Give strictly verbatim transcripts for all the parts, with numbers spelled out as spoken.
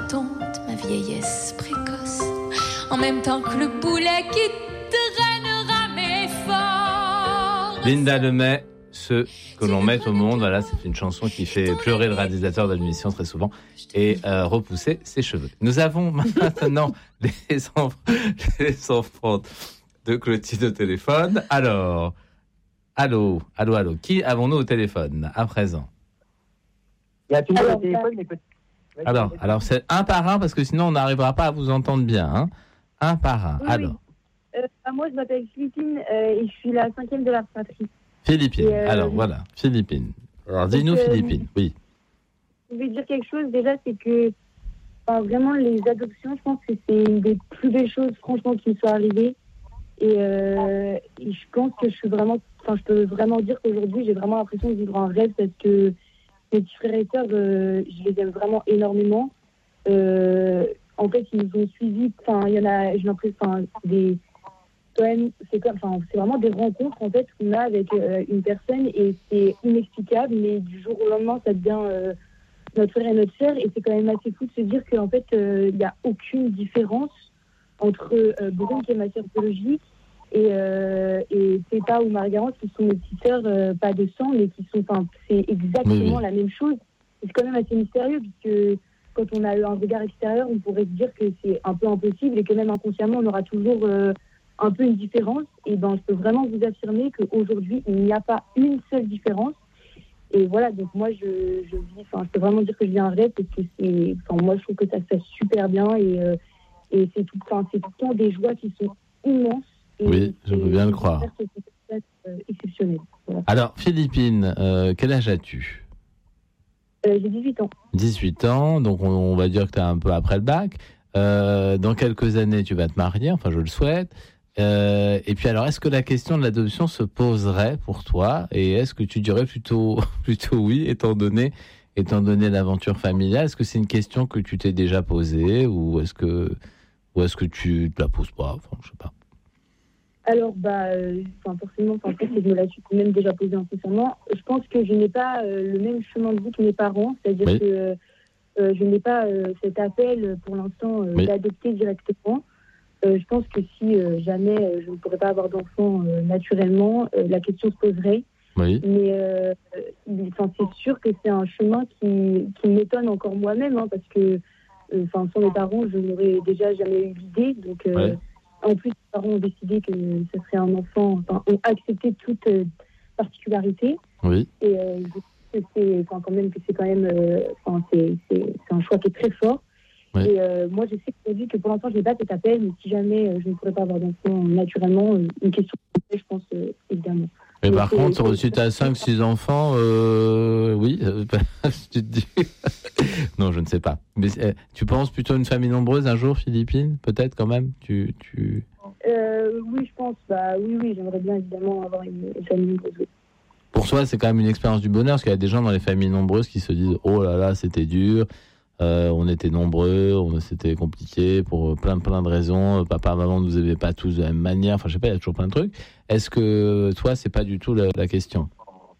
dompte ma vieillesse précoce, en même temps que le boulet qui traînera mes forces. Linda Lemay, ce que l'on met au monde, voilà, c'est une chanson qui fait pleurer le réalisateur de l'émission très souvent et euh, repousser ses cheveux. Nous avons maintenant les enfants, les enfants de Clotilde au téléphone. Alors, allô, allô, allô, qui avons-nous au téléphone à présent? Il y a tout le monde au téléphone, mais peut-être... Alors, alors c'est un par un parce que sinon on n'arrivera pas à vous entendre bien. Hein. Un par un. Oui, alors. Oui. Euh, moi, je m'appelle Philippine euh, et je suis la cinquième de la fratrie. Philippine. Euh... Alors voilà, Philippine. Alors dis-nous euh, Philippine. Oui. Je vais dire quelque chose. Déjà, c'est que enfin, vraiment les adoptions, je pense que c'est une des plus belles choses, franchement, qui me soit arrivée. Et, euh, et je pense que je suis vraiment, enfin, je peux vraiment dire qu'aujourd'hui, j'ai vraiment l'impression de vivre un rêve parce que mes petits frères et sœurs, euh, je les aime vraiment énormément. Euh, en fait, ils nous ont suivis. Enfin, il y en a, j'ai l'impression, enfin, des, quand même, c'est comme, enfin, c'est vraiment des rencontres en fait qu'on a avec euh, une personne et c'est inexplicable. Mais du jour au lendemain, ça devient euh, notre frère et notre sœur. Et c'est quand même assez fou de se dire qu'en fait, il euh, n'y a aucune différence entre euh, Brune, qui est ma sœur biologique, et, euh, et Pépa ou Margarance, qui sont mes petites sœurs, euh, pas de sang, mais qui sont, enfin, c'est exactement oui, oui. la même chose. Et c'est quand même assez mystérieux, puisque quand on a un regard extérieur, on pourrait se dire que c'est un peu impossible et que même inconsciemment, on aura toujours euh, un peu une différence. Et ben, je peux vraiment vous affirmer qu'aujourd'hui, il n'y a pas une seule différence. Et voilà, donc moi, je, je vis, enfin, je peux vraiment dire que je vis un rêve, parce que c'est, enfin, moi, je trouve que ça se passe super bien et, euh, et c'est tout, enfin, c'est tout le temps des joies qui sont immenses. Et oui, je veux bien le croire. C'est exceptionnel. Voilà. Alors, Philippine, euh, quel âge as-tu? euh, J'ai dix-huit ans. dix-huit ans, donc on, on va dire que tu es un peu après le bac. Euh, dans quelques années, tu vas te marier, enfin je le souhaite. Euh, et puis alors, est-ce que la question de l'adoption se poserait pour toi? Et est-ce que tu dirais plutôt, plutôt oui, étant donné, étant donné l'aventure familiale? Est-ce que c'est une question que tu t'es déjà posée ou est-ce que, ou est-ce que tu te la poses pas? Enfin, je sais pas. Alors, bah, euh, forcément, en fait, je me la suis quand même déjà posée incessamment. Je pense que je n'ai pas euh, le même chemin de vie que mes parents, c'est-à-dire oui. que euh, je n'ai pas euh, cet appel pour l'instant euh, oui. d'adopter directement. Euh, je pense que si euh, jamais euh, je ne pourrais pas avoir d'enfant euh, naturellement, euh, la question se poserait. Oui. Mais euh, enfin, c'est sûr que c'est un chemin qui, qui m'étonne encore moi-même, hein, parce que euh, sans mes parents, je n'aurais déjà jamais eu l'idée. Donc, euh, oui. En plus, les parents ont décidé que ce serait un enfant, enfin, ont accepté toute euh, particularité. Oui. Et euh, je trouve que c'est, enfin, quand même, que c'est quand même, euh, enfin, c'est, c'est, c'est un choix qui est très fort. Oui. Et euh, moi, je sais aujourd'hui que pour l'instant, je n'ai pas cet appel, mais si jamais euh, je ne pourrais pas avoir d'enfant naturellement, euh, une question, je pense, euh, évidemment. Mais par contre, si tu as cinq six enfants, euh, oui, euh, tu te dis... non, je ne sais pas. Mais euh, tu penses plutôt une famille nombreuse un jour, Philippine? Peut-être quand même tu, tu... Euh, Oui, je pense. Bah, oui, oui, j'aimerais bien évidemment avoir une, une famille nombreuse. Oui. Pour toi, c'est quand même une expérience du bonheur, parce qu'il y a des gens dans les familles nombreuses qui se disent « Oh là là, c'était dur, euh, on était nombreux, on, c'était compliqué pour plein, plein de raisons, papa, maman ne nous aimaient pas tous de la même manière. » Enfin, je sais pas, il y a toujours plein de trucs. Est-ce que toi, c'est pas du tout la, la question?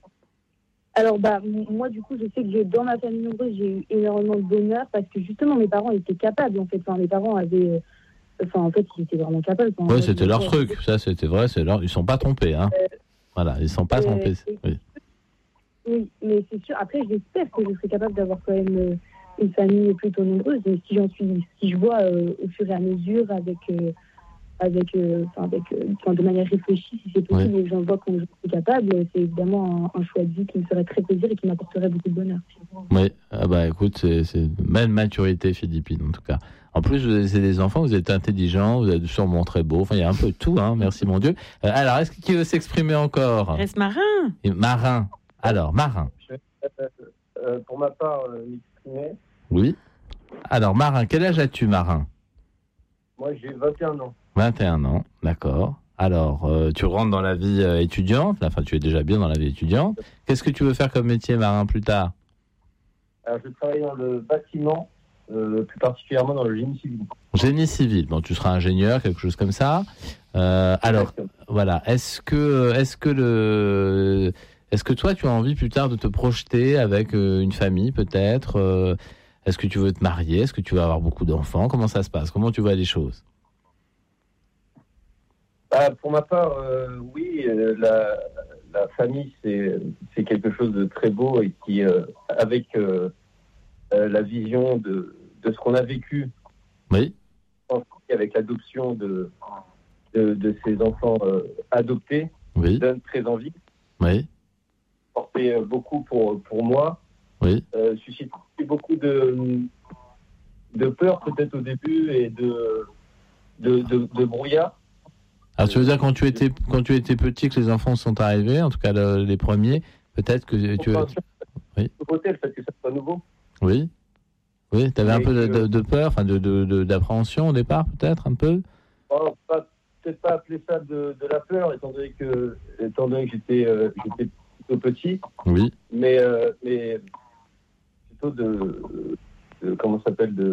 Alors, bah, moi, du coup, je sais que j'ai, dans ma famille nombreuse, j'ai eu énormément de bonheur parce que justement, mes parents étaient capables, en fait. Enfin, mes parents avaient... Enfin, en fait, ils étaient vraiment capables. Enfin, oui, c'était leur truc. Fait... Ça, c'était vrai. C'est leur... Ils ne sont pas trompés. Hein. Euh, voilà, ils ne sont pas euh, trompés. Et... Oui. oui, mais c'est sûr. Après, j'espère que je serai capable d'avoir quand même une famille plutôt nombreuse. Mais si j'en suis... Si je vois euh, au fur et à mesure, avec... Euh, avec, euh, avec euh, de manière réfléchie, si c'est possible, oui. Et que j'en vois qu'on est capable, c'est évidemment un, un choix de vie qui me ferait très plaisir et qui m'apporterait beaucoup de bonheur. Oui, ah bah écoute, c'est, c'est une belle maturité, Philippine, en tout cas. En plus, vous êtes des enfants, vous êtes intelligents, vous êtes sûrement très beaux, enfin, il y a un peu de tout, hein, merci mon Dieu. Euh, alors, est-ce qu'il veut s'exprimer encore? Reste Marin. Et Marin. Alors, Marin. Je vais, euh, euh, pour ma part, euh, m'exprimer. Oui. Alors, Marin, quel âge as-tu, Marin? Moi, j'ai vingt et un ans. vingt et un ans, d'accord. Alors, euh, tu rentres dans la vie euh, étudiante, enfin, tu es déjà bien dans la vie étudiante. Qu'est-ce que tu veux faire comme métier, Marin, plus tard? Alors, je travaille dans le bâtiment, euh, plus particulièrement dans le génie civil. Génie civil, bon, tu seras ingénieur, quelque chose comme ça. Euh, alors, Exactement. Voilà, est-ce que, est-ce que le, est-ce que toi, tu as envie plus tard de te projeter avec euh, une famille, peut-être euh, Est-ce que tu veux te marier? Est-ce que tu veux avoir beaucoup d'enfants? Comment ça se passe? Comment tu vois les choses? Bah, pour ma part, euh, oui, euh, la, la famille, c'est, c'est quelque chose de très beau et qui, euh, avec euh, euh, la vision de, de ce qu'on a vécu, oui, avec l'adoption de, de, de ces enfants euh, adoptés, oui, donne très envie. Oui. Portait beaucoup pour, pour moi. Oui. Euh, suscite beaucoup de, de peur peut-être au début et de, de, de, de brouillard. Alors tu veux dire quand tu étais quand tu étais petit que les enfants sont arrivés, en tout cas le, les premiers, peut-être que tu. Oui. Nouveauté, le fait que ça soit nouveau. Oui. Oui. Tu avais un peu de, que... de, de peur, enfin de, de, de d'appréhension au départ, peut-être un peu. Oh, pas, peut-être pas appeler ça de, de la peur, étant donné que étant donné que j'étais euh, j'étais plutôt petit. Oui. Mais euh, mais plutôt de, de comment ça s'appelle de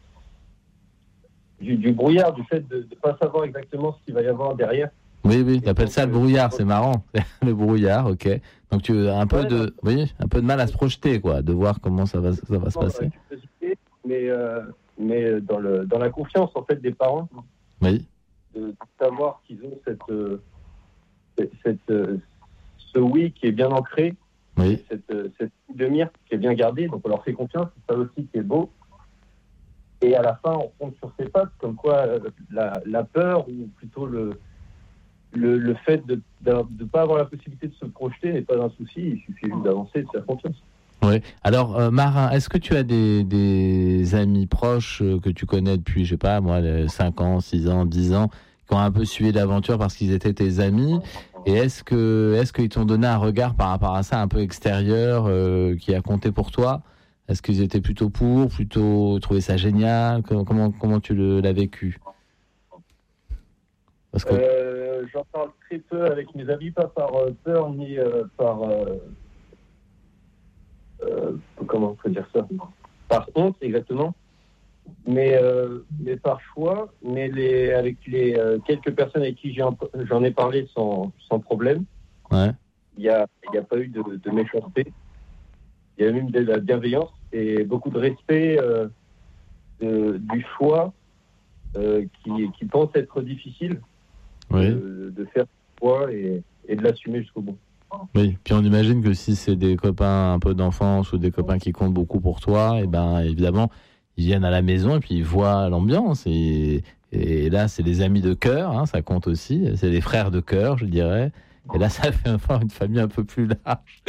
Du, du brouillard, du fait de ne pas savoir exactement ce qu'il va y avoir derrière. Oui, oui, tu appelles ça le brouillard, c'est marrant. Le brouillard, ok. Donc tu as un peu, ouais, de, oui, un peu de mal à se projeter, quoi, de voir comment ça va, ça va se passer. Mais, euh, mais dans, le, dans la confiance, en fait, des parents, oui, de savoir qu'ils ont cette, euh, cette, euh, ce oui qui est bien ancré, oui, cette, cette demi-mire qui est bien gardée, donc on leur fait confiance, c'est ça aussi qui est beau. Et à la fin, on tombe sur ses pattes, comme quoi euh, la, la peur, ou plutôt le, le, le fait de ne pas avoir la possibilité de se projeter n'est pas un souci, il suffit juste d'avancer et de faire confiance. Oui. Alors, euh, Marin, est-ce que tu as des, des amis proches euh, que tu connais depuis, je sais pas, moi, cinq ans, six ans, dix ans, qui ont un peu suivi l'aventure parce qu'ils étaient tes amis? Et est-ce que, est-ce qu'ils t'ont donné un regard par rapport à ça, un peu extérieur, euh, qui a compté pour toi? Est-ce qu'ils étaient plutôt pour, plutôt trouvé ça génial? Comment, comment tu le, l'as vécu? Parce que... euh, j'en parle très peu avec mes amis, pas par euh, peur ni euh, par euh, euh, comment on peut dire ça, par honte exactement, mais euh, mais par choix. Mais les avec les euh, quelques personnes avec qui j'en, j'en ai parlé sans sans problème. Ouais. Il y a il y a pas eu de, de méchanceté. Il y a même de la bienveillance et beaucoup de respect euh, de, du choix euh, qui, qui pense être difficile, oui, de, de faire ce choix et, et de l'assumer jusqu'au bout. Oui, puis on imagine que si c'est des copains un peu d'enfance ou des copains qui comptent beaucoup pour toi, et ben évidemment, ils viennent à la maison et puis ils voient l'ambiance. Et, et là, c'est les amis de cœur, hein, ça compte aussi. C'est les frères de cœur, je dirais. Et là, ça fait enfin une famille un peu plus large.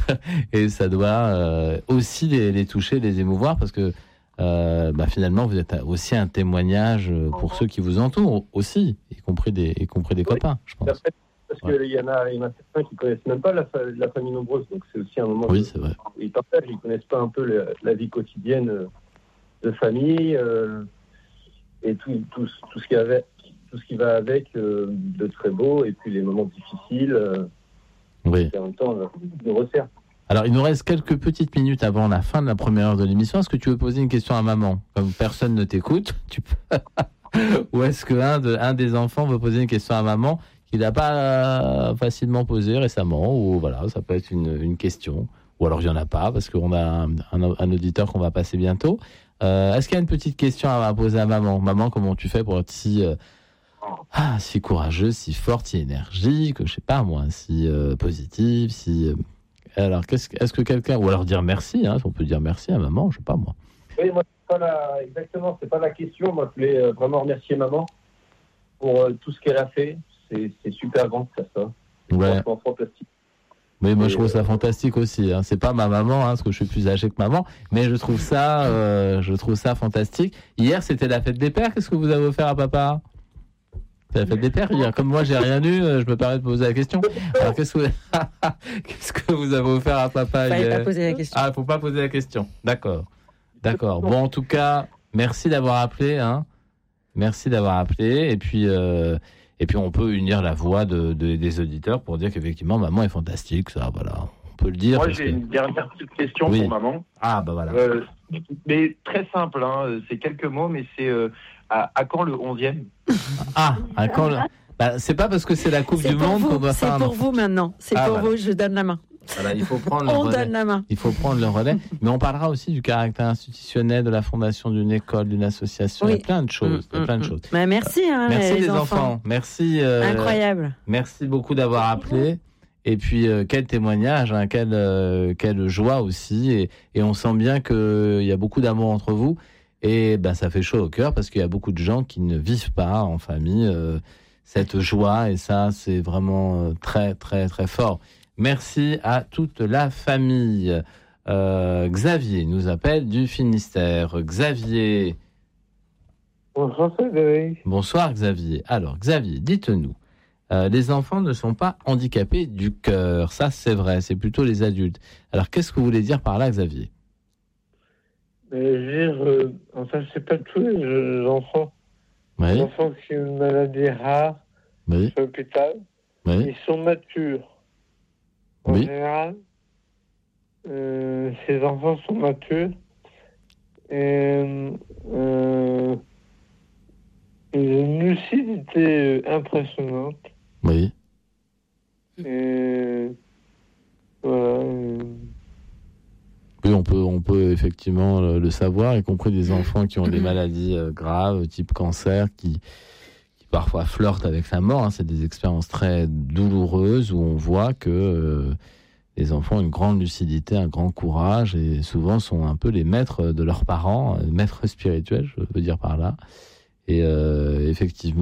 Et ça doit euh, aussi les, les toucher, les émouvoir, parce que euh, bah, finalement, vous êtes aussi un témoignage pour ceux qui vous entourent aussi, y compris des, y compris des oui, copains, je pense. Parce qu'il ouais. y, en a, y en a certains qui ne connaissent même pas la, la famille nombreuse, donc c'est aussi un moment oui, où c'est vrai. Ils partagent, ils ne connaissent pas un peu la, la vie quotidienne de famille euh, et tout, tout, tout ce qui avait. Tout ce qui va avec euh, de très beau, et puis les moments difficiles, euh, oui. Et en même temps, on nous resserre. Alors, il nous reste quelques petites minutes avant la fin de la première heure de l'émission. Est-ce que tu veux poser une question à maman? Comme personne ne t'écoute, tu peux... Ou est-ce qu'un de, un des enfants veut poser une question à maman qu'il n'a pas facilement posée récemment? Ou voilà, ça peut être une, une question. Ou alors, il n'y en a pas, parce qu'on a un, un, un auditeur qu'on va passer bientôt. Euh, est-ce qu'il y a une petite question à poser à maman? Maman, comment tu fais pour être si... Euh, Ah, si courageuse, si forte, si énergique, je sais pas moi, si euh, positive, si. Euh... Alors, qu'est-ce, est-ce que quelqu'un, ou alors dire merci, hein, on peut dire merci à maman, je sais pas moi. Oui, moi, c'est pas la... exactement, c'est pas la question. Moi, je voulais euh, vraiment remercier maman pour euh, tout ce qu'elle a fait. C'est, c'est super grand de faire ça. C'est ouais. franchement fantastique. Oui, moi Et je trouve ça euh... fantastique aussi. Hein. C'est pas ma maman, hein, parce que je suis plus âgé que maman, mais je trouve ça, euh, je trouve ça fantastique. Hier, c'était la fête des pères. Qu'est-ce que vous avez offert à papa? C'est la fête des pères hier. Comme moi, j'ai rien eu, je me permets de poser la question. Alors, qu'est-ce que vous, qu'est-ce que vous avez offert à papa hier? Il fallait pas poser la question. Ah, il faut pas poser la question. D'accord. D'accord. Bon, en tout cas, merci d'avoir appelé. Hein. Merci d'avoir appelé. Et puis, euh, et puis, on peut unir la voix de, de, des auditeurs pour dire qu'effectivement, maman est fantastique. Ça, voilà. On peut le dire. Moi, j'ai que... une dernière petite question oui. pour maman. Ah, bah voilà. Euh, mais très simple, hein. C'est quelques mots, mais c'est euh, à, à quand le onzième? Ah, à quand le... bah, c'est pas parce que c'est la Coupe c'est du Monde vous, qu'on doit c'est faire. C'est pour un... vous maintenant. C'est ah, pour voilà. vous. Je donne la main. Voilà, il faut prendre le On relais. donne la main. Il faut prendre le relais. Mais on parlera aussi du caractère institutionnel de la fondation d'une école, d'une association. Oui. Il y a plein de choses. Il y a plein de choses. Bah, merci, hein, Merci les, les enfants. enfants. Merci. euh, Incroyable. Merci beaucoup d'avoir appelé. Et puis, euh, quel témoignage, hein, quelle, euh, quelle joie aussi. Et, et on sent bien qu'il y a beaucoup d'amour entre vous. Et ben, ça fait chaud au cœur parce qu'il y a beaucoup de gens qui ne vivent pas en famille euh, cette joie. Et ça, c'est vraiment euh, très, très, très fort. Merci à toute la famille. Euh, Xavier nous appelle du Finistère. Xavier. Bonsoir Frédéric. Bonsoir Xavier. Alors Xavier, dites-nous. Euh, les enfants ne sont pas handicapés du cœur. Ça, c'est vrai. C'est plutôt les adultes. Alors, qu'est-ce que vous voulez dire par là, Xavier ? Mais je veux dire, euh, enfin, c'est pas tous les euh, enfants. Oui. Les enfants qui ont une maladie rare Oui. à l'hôpital, Oui. ils sont matures. En Oui. général, euh, ces enfants sont matures et euh, ils ont une lucidité impressionnante. Oui. Et voilà. euh, Oui, on peut, on peut effectivement le, le savoir, y compris des enfants qui ont des maladies euh, graves, type cancer, qui, qui parfois flirtent avec la mort. Hein. C'est des expériences très douloureuses où on voit que euh, les enfants ont une grande lucidité, un grand courage et souvent sont un peu les maîtres de leurs parents, les maîtres spirituels, je veux dire par là. Et euh, effectivement,